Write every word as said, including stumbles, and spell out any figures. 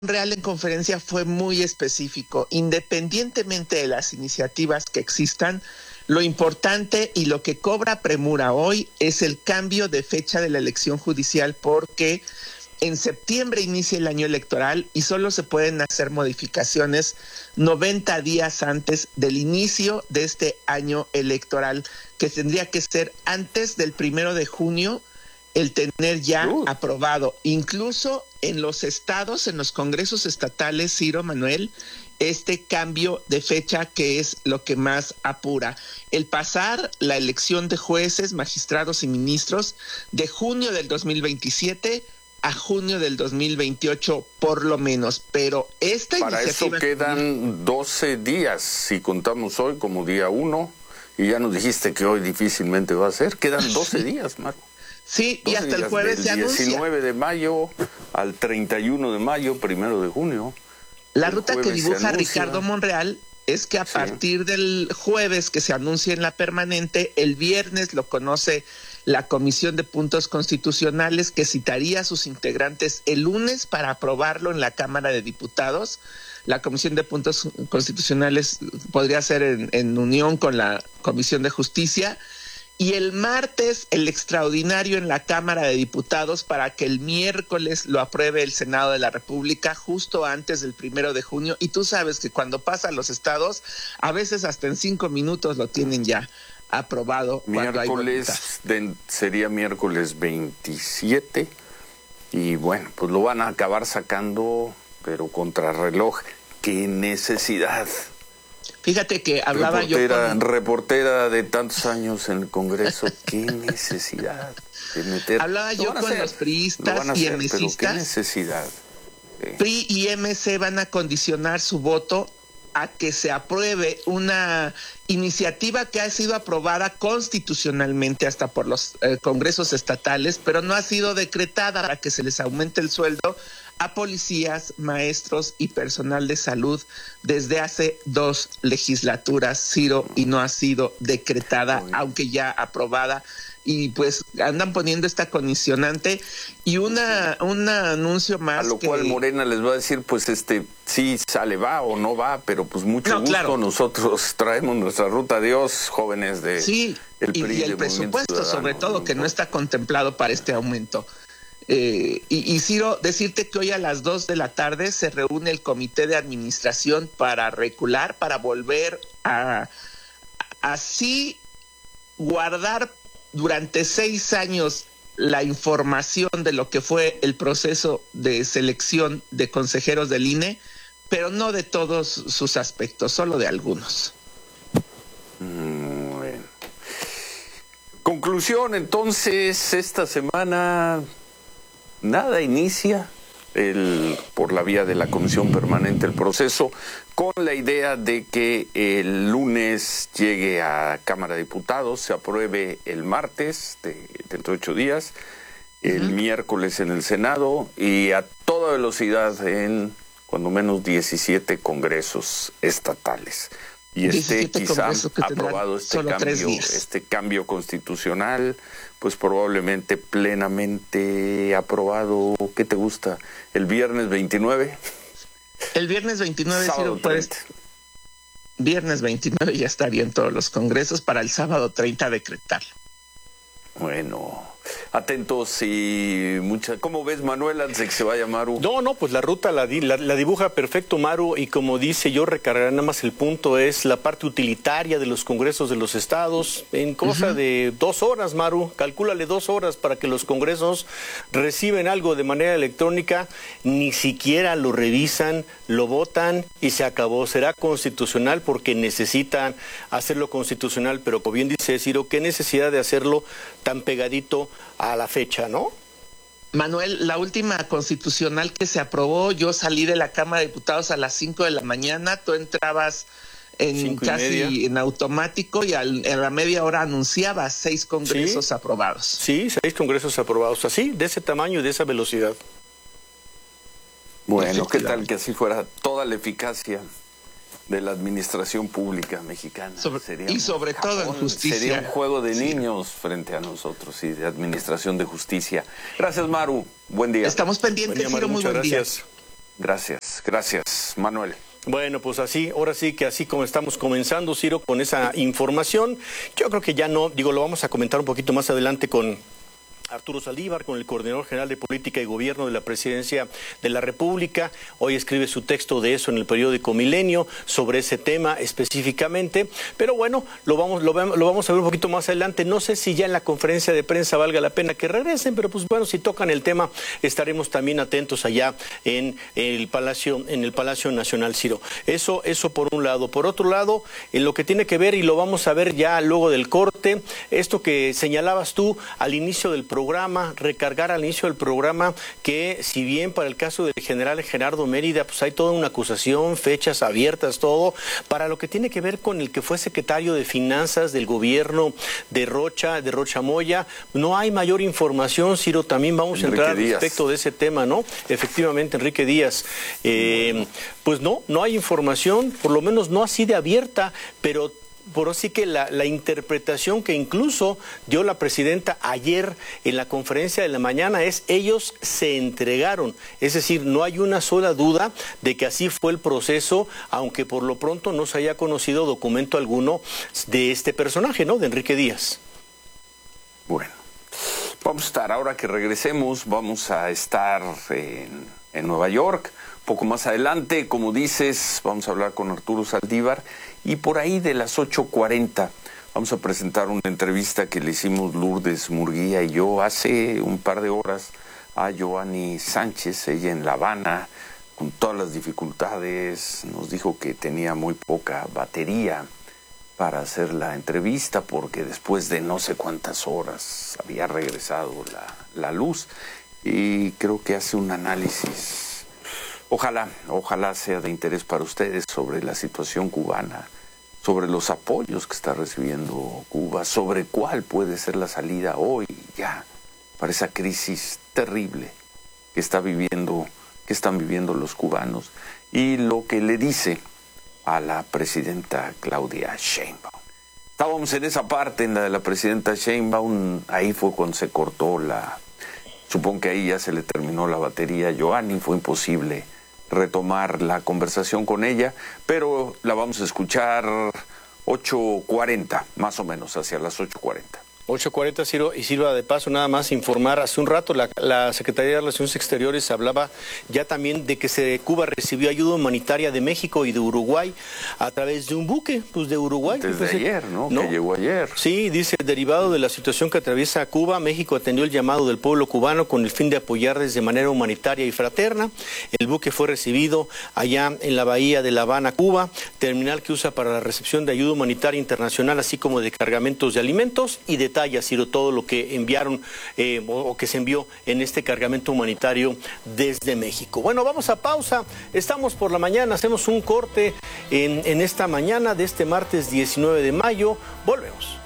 Monreal en conferencia fue muy específico. Independientemente de las iniciativas que existan, lo importante y lo que cobra premura hoy es el cambio de fecha de la elección judicial, porque en septiembre inicia el año electoral y solo se pueden hacer modificaciones noventa días antes del inicio de este año electoral, que tendría que ser antes del primero de junio, el tener ya uh. aprobado, incluso en los estados, en los congresos estatales, Ciro, Manuel, este cambio de fecha que es lo que más apura. El pasar la elección de jueces, magistrados y ministros de junio del dos mil veintisiete a junio del dos mil veintiocho por lo menos, pero esta Para iniciativa... eso quedan doce días, si contamos hoy como día uno, y ya nos dijiste que hoy difícilmente va a ser, quedan doce días, Maru. Sí, y hasta el jueves se anuncia. diecinueve de mayo al treinta y uno de mayo, primero de junio. La ruta que dibuja Ricardo Monreal es que a sí. partir del jueves que se anuncia en la permanente, el viernes lo conoce la Comisión de Puntos Constitucionales, que citaría a sus integrantes el lunes para aprobarlo en la Cámara de Diputados. La Comisión de Puntos Constitucionales podría ser en, en unión con la Comisión de Justicia. Y el martes, el extraordinario en la Cámara de Diputados para que el miércoles lo apruebe el Senado de la República justo antes del primero de junio. Y tú sabes que cuando pasa a los estados, a veces hasta en cinco minutos lo tienen ya aprobado. Miércoles de, sería miércoles veintisiete. Y bueno, pues lo van a acabar sacando, pero contrarreloj. ¡Qué necesidad! Fíjate que hablaba reportera, yo con... Reportera de tantos años en el Congreso, qué necesidad de meter... Hablaba yo con los priistas y emesistas. Pero qué necesidad. Sí. P R I y M C van a condicionar su voto a que se apruebe una iniciativa que ha sido aprobada constitucionalmente hasta por los eh, congresos estatales, pero no ha sido decretada, para que se les aumente el sueldo a policías, maestros y personal de salud desde hace dos legislaturas, Ciro, y no ha sido decretada, aunque ya aprobada. Y pues andan poniendo esta condicionante y una un anuncio más. A lo que... cual Morena les va a decir, pues este, sí sale, va o no va, pero pues mucho no, gusto, claro. Nosotros traemos nuestra ruta. Adiós, jóvenes de sí, el P R I, y el presupuesto, sobre todo, que no está contemplado para este aumento. Eh, y, y Ciro, decirte que hoy a las dos de la tarde se reúne el comité de administración para recular, para volver a así guardar durante seis años la información de lo que fue el proceso de selección de consejeros del I N E, pero no de todos sus aspectos, solo de algunos. Mm, bueno. Conclusión, entonces, esta semana nada inicia el, por la vía de la Comisión Permanente el proceso, con la idea de que el lunes llegue a Cámara de Diputados, se apruebe el martes, de, dentro de ocho días, el uh-huh. miércoles en el Senado y a toda velocidad en cuando menos diecisiete congresos estatales. Y esté quizá aprobado este cambio, este cambio constitucional, pues probablemente plenamente aprobado. ¿Qué te gusta? ¿El viernes veintinueve? El viernes veintinueve, sábado sí, puedes... Viernes veintinueve ya estaría en todos los congresos, para el sábado treinta decretarlo. Bueno, atentos y mucha. ¿Cómo ves, Manuel, antes de que se vaya Maru? No, no, pues la ruta la, la, la dibuja perfecto Maru, y como dice yo, recargaré nada más el punto, es la parte utilitaria de los congresos de los estados, en cosa uh-huh. de dos horas, Maru, calcúlale dos horas para que los congresos reciben algo de manera electrónica, ni siquiera lo revisan, lo votan y se acabó. Será constitucional porque necesitan hacerlo constitucional, pero como bien dice Ciro, qué necesidad de hacerlo tan pegadito a la fecha, ¿no? Manuel, la última constitucional que se aprobó, yo salí de la Cámara de Diputados a las cinco de la mañana, tú entrabas en casi en automático y al, en la media hora anunciabas seis congresos ¿Sí? aprobados. Sí, seis congresos aprobados, así, de ese tamaño y de esa velocidad. Bueno, ¿qué tal que así fuera toda la eficacia de la administración pública mexicana? Sobre, sería y sobre un, todo en justicia. Sería un juego de sí. niños frente a nosotros y de administración de justicia. Gracias, Maru. Buen día. Estamos pendientes, buen día, Maru, Ciro, muy buen gracias. día. Gracias, gracias, Manuel. Bueno, pues así, ahora sí que así como estamos comenzando, Ciro, con esa información, yo creo que ya no, digo, lo vamos a comentar un poquito más adelante con Arturo Saldívar, con el coordinador general de Política y Gobierno de la Presidencia de la República. Hoy escribe su texto de eso en el periódico Milenio, sobre ese tema específicamente. Pero bueno, lo vamos, lo, lo vamos a ver un poquito más adelante. No sé si ya en la conferencia de prensa valga la pena que regresen, pero pues bueno, si tocan el tema, estaremos también atentos allá en el Palacio, en el Palacio Nacional, Ciro. Eso, eso por un lado. Por otro lado, en lo que tiene que ver, y lo vamos a ver ya luego del corte, esto que señalabas tú al inicio del programa, programa, recargar al inicio del programa que si bien para el caso del general Gerardo Mérida pues hay toda una acusación, fechas abiertas, todo, para lo que tiene que ver con el que fue secretario de Finanzas del gobierno de Rocha, de Rocha Moya, no hay mayor información, Ciro, también vamos Enrique a entrar Díaz. Al respecto de ese tema, ¿no? Efectivamente, Enrique Díaz, eh, pues no, no hay información, por lo menos no así de abierta, pero por así que la, la interpretación que incluso dio la presidenta ayer en la conferencia de la mañana es ellos se entregaron, es decir, no hay una sola duda de que así fue el proceso, aunque por lo pronto no se haya conocido documento alguno de este personaje, ¿no? De Enrique Díaz. Bueno, vamos a estar, ahora que regresemos, vamos a estar en, en Nueva York. Poco más adelante, como dices, vamos a hablar con Arturo Saldívar y por ahí de las ocho cuarenta vamos a presentar una entrevista que le hicimos Lourdes Murguía y yo hace un par de horas a Joanny Sánchez, ella en La Habana, con todas las dificultades, nos dijo que tenía muy poca batería para hacer la entrevista porque después de no sé cuántas horas había regresado la, la luz y creo que hace un análisis. Ojalá, ojalá sea de interés para ustedes sobre la situación cubana, sobre los apoyos que está recibiendo Cuba, sobre cuál puede ser la salida hoy ya para esa crisis terrible que está viviendo, que están viviendo los cubanos y lo que le dice a la presidenta Claudia Sheinbaum. Estábamos en esa parte, en la de la presidenta Sheinbaum, ahí fue cuando se cortó la, supongo que ahí ya se le terminó la batería a Joanny, fue imposible retomar la conversación con ella, pero la vamos a escuchar ocho cuarenta, más o menos, hacia las ocho cuarenta. ocho cuarenta, Ciro, y sirva de paso nada más informar, hace un rato la, la Secretaría de Relaciones Exteriores hablaba ya también de que se, Cuba recibió ayuda humanitaria de México y de Uruguay a través de un buque, pues de Uruguay. Desde pues, ayer, ¿no? ¿no? Que llegó ayer. Sí, dice, derivado de la situación que atraviesa Cuba, México atendió el llamado del pueblo cubano con el fin de apoyarles de manera humanitaria y fraterna. El buque fue recibido allá en la bahía de La Habana, Cuba, terminal que usa para la recepción de ayuda humanitaria internacional, así como de cargamentos de alimentos y de Ciro, todo lo que enviaron eh, o, o que se envió en este cargamento humanitario desde México. Bueno, vamos a pausa, estamos por la mañana, hacemos un corte en, en esta mañana de este martes diecinueve de mayo, volvemos.